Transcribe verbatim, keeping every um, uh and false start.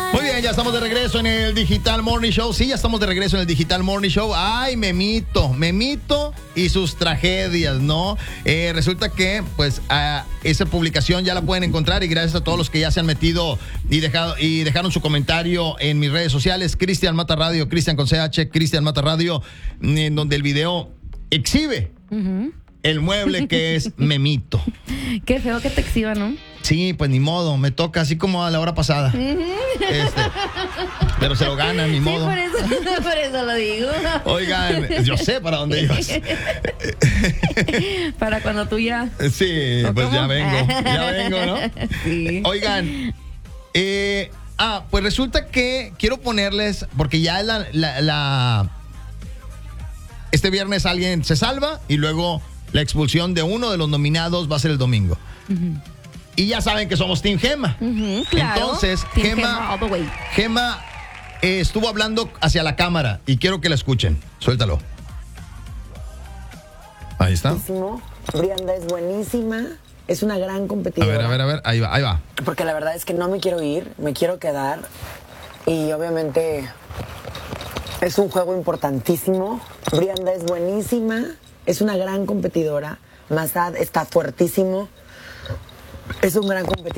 Muy bien, ya estamos de regreso en el Digital Morning Show. Sí, ya estamos de regreso en el Digital Morning Show. Ay, Memito, Memito y sus tragedias, ¿no? Eh, resulta que, pues, uh, esa publicación ya la pueden encontrar y gracias a todos los que ya se han metido y, dejado, y dejaron su comentario en mis redes sociales. Cristian Mata Radio, Cristian con C H, Cristian Mata Radio, en donde el video exhibe uh-huh. el mueble que es Memito. Qué feo que te exhiba, ¿no? Sí, pues ni modo, me toca así como a la hora pasada. Este, pero se lo gana, ni modo. Sí, por eso, por eso lo digo. Oigan, yo sé para dónde ibas. Para cuando tú ya. Sí, pues cómo? ya vengo, ya vengo, ¿no? Sí. Oigan, eh, ah, pues resulta que quiero ponerles, porque ya la, la, la este viernes alguien se salva y luego la expulsión de uno de los nominados va a ser el domingo. Uh-huh. Y ya saben que somos Team Gema. Uh-huh, claro. Entonces, Team Gema, Gema, all the way. Gema eh, estuvo hablando hacia la cámara y quiero que la escuchen. Suéltalo. Ahí está. Brianda es buenísima. Es una gran competidora. A ver, a ver, a ver. Ahí va, ahí va. Porque la verdad es que no me quiero ir, me quiero quedar. Y obviamente es un juego importantísimo. Brianda es buenísima. Es una gran competidora. Mazad está fuertísimo. Es un gran competidor.